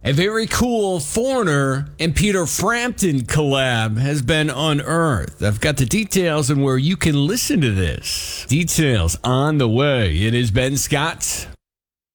A very cool Foreigner and Peter Frampton collab has been unearthed. I've got the details on where you can listen to this. Details on the way. It is Ben Scott.